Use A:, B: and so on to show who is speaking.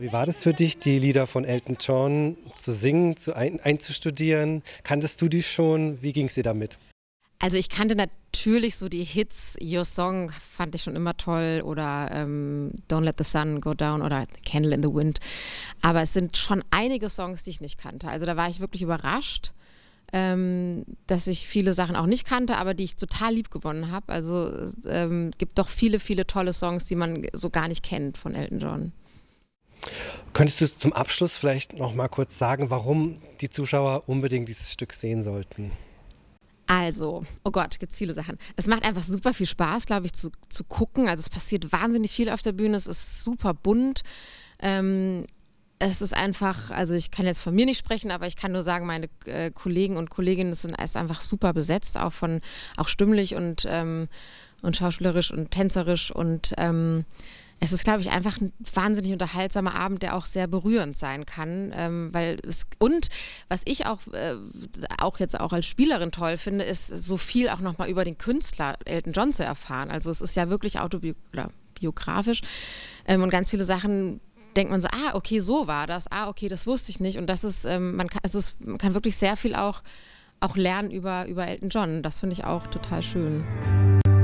A: Wie war das für dich, die Lieder von Elton John zu singen, einzustudieren? Kanntest du die schon? Wie ging es dir damit?
B: Also ich kannte natürlich so die Hits, Your Song fand ich schon immer toll oder Don't Let the Sun Go Down oder Candle in the Wind. Aber es sind schon einige Songs, die ich nicht kannte. Also da war ich wirklich überrascht, dass ich viele Sachen auch nicht kannte, aber die ich total lieb gewonnen habe. Also es gibt doch viele, viele tolle Songs, die man so gar nicht kennt von Elton John.
A: Könntest du zum Abschluss vielleicht noch mal kurz sagen, warum die Zuschauer unbedingt dieses Stück sehen sollten?
B: Also, oh Gott, gibt es viele Sachen. Es macht einfach super viel Spaß, glaube ich, zu gucken. Also es passiert wahnsinnig viel auf der Bühne, es ist super bunt. Es ist einfach, also ich kann jetzt von mir nicht sprechen, aber ich kann nur sagen, meine Kollegen und Kolleginnen ist einfach super besetzt, auch stimmlich und schauspielerisch und tänzerisch und es ist, glaube ich, einfach ein wahnsinnig unterhaltsamer Abend, der auch sehr berührend sein kann, und was ich auch jetzt auch als Spielerin toll finde, ist so viel auch nochmal über den Künstler Elton John zu erfahren. Also es ist ja wirklich autobiografisch und ganz viele Sachen denkt man so, okay, so war das, okay, das wusste ich nicht und das ist, man kann wirklich sehr viel auch lernen über Elton John. Das finde ich auch total schön.